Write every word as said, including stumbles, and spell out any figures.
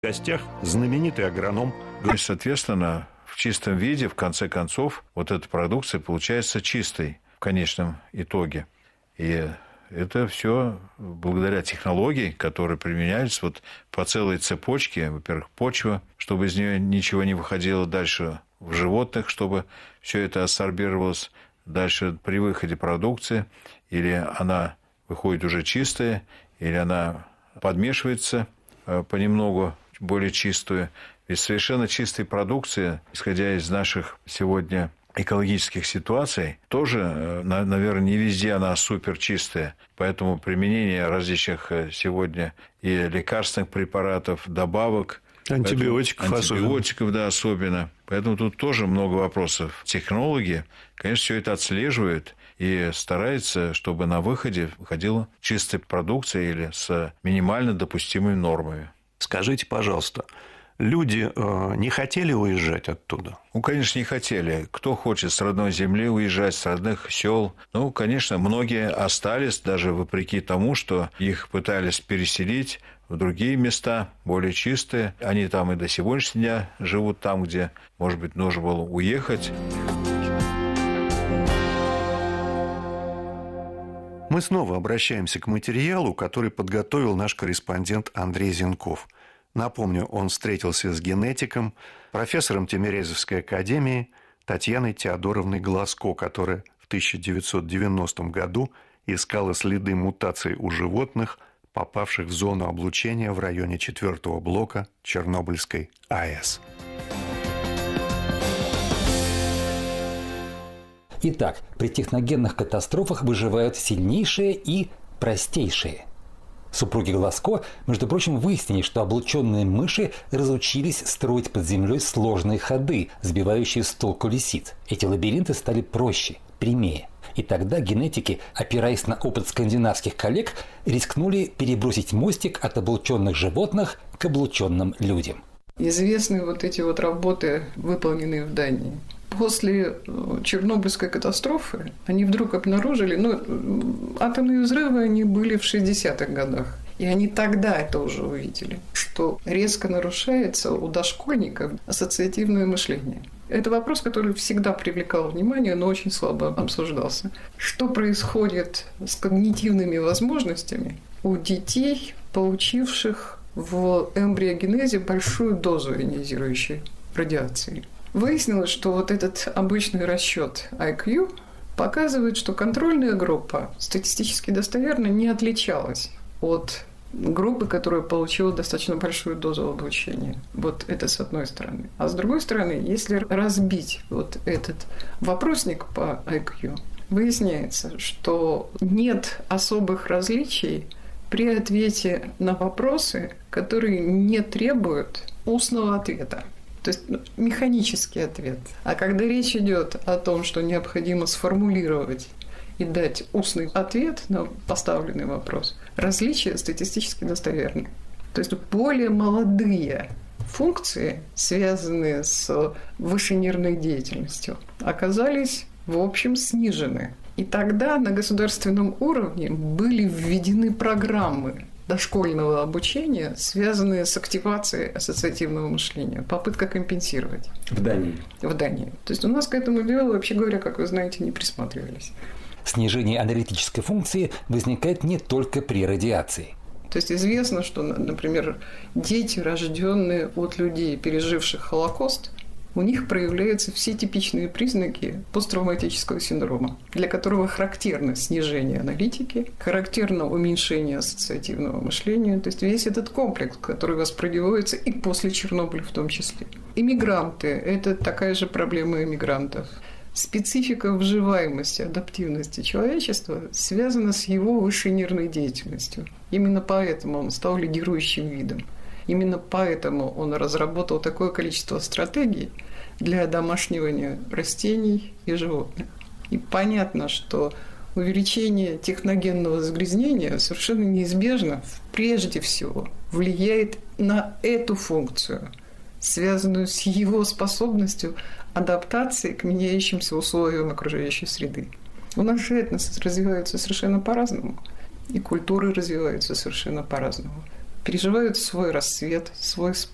В гостях знаменитый агроном. И, соответственно, в чистом виде, в конце концов, вот эта продукция получается чистой в конечном итоге. И это все благодаря технологии, которые применяются вот по целой цепочке. Во-первых, почва, чтобы из нее ничего не выходило дальше в животных, чтобы все это ассорбировалось дальше при выходе продукции. Или она выходит уже чистая, или она подмешивается понемногу более чистую. Ведь совершенно чистой продукции, исходя из наших сегодня экологических ситуаций, тоже, наверное, не везде она супер чистая. Поэтому применение различных сегодня и лекарственных препаратов, добавок, антибиотиков, антибиотиков особенно. Да, особенно. Поэтому тут тоже много вопросов. Технологи, конечно, все это отслеживают и стараются, чтобы на выходе выходила чистая продукция или с минимально допустимыми нормами. Скажите, пожалуйста, люди э, не хотели уезжать оттуда? Ну, конечно, не хотели. Кто хочет с родной земли уезжать, с родных сел? Ну, конечно, многие остались, даже вопреки тому, что их пытались переселить в другие места, более чистые. Они там и до сегодняшнего дня живут там, где, может быть, нужно было уехать. Мы снова обращаемся к материалу, который подготовил наш корреспондент Андрей Зенков. Напомню, он встретился с генетиком, профессором Тимирязевской академии Татьяной Теодоровной Глазко, которая в тысяча девятьсот девяностом году искала следы мутаций у животных, попавших в зону облучения в районе четвертого блока Чернобыльской АЭС. Итак, при техногенных катастрофах выживают сильнейшие и простейшие. Супруги Глазко, между прочим, выяснили, что облученные мыши разучились строить под землей сложные ходы, сбивающие с толку лисиц. Эти лабиринты стали проще, прямее. И тогда генетики, опираясь на опыт скандинавских коллег, рискнули перебросить мостик от облученных животных к облученным людям. Известны вот эти вот работы, выполненные в Дании. После Чернобыльской катастрофы они вдруг обнаружили, ну, атомные взрывы, они были в шестидесятых годах, и они тогда это уже увидели, что резко нарушается у дошкольников ассоциативное мышление. Это вопрос, который всегда привлекал внимание, но очень слабо обсуждался. Что происходит с когнитивными возможностями у детей, получивших в эмбриогенезе большую дозу ионизирующей радиации? Выяснилось, что вот этот обычный расчет ай кью показывает, что контрольная группа статистически достоверно не отличалась от группы, которая получила достаточно большую дозу облучения. Вот это с одной стороны. А с другой стороны, если разбить вот этот вопросник по ай кью, выясняется, что нет особых различий при ответе на вопросы, которые не требуют устного ответа. То есть механический ответ. А когда речь идет о том, что необходимо сформулировать и дать устный ответ на поставленный вопрос, различия статистически достоверны. То есть более молодые функции, связанные с высшей нервной деятельностью, оказались, в общем, снижены. И тогда на государственном уровне были введены программы дошкольного обучения, связанные с активацией ассоциативного мышления, попытка компенсировать. В Дании? В Дании. То есть у нас к этому делу, вообще говоря, как вы знаете, не присматривались. Снижение аналитической функции возникает не только при радиации. То есть известно, что, например, дети, рожденные от людей, переживших Холокост, у них проявляются все типичные признаки посттравматического синдрома, для которого характерно снижение аналитики, характерно уменьшение ассоциативного мышления, то есть весь этот комплекс, который воспроизводится и после Чернобыля в том числе. Иммигранты – это такая же проблема иммигрантов. Специфика вживаемости, адаптивности человечества связана с его высшей нервной деятельностью. Именно поэтому он стал лидирующим видом. Именно поэтому он разработал такое количество стратегий для одомашнивания растений и животных. И понятно, что увеличение техногенного загрязнения совершенно неизбежно, прежде всего, влияет на эту функцию, связанную с его способностью адаптации к меняющимся условиям окружающей среды. У нас же этносы развиваются совершенно по-разному, и культуры развиваются совершенно по-разному. Переживают свой рассвет, свой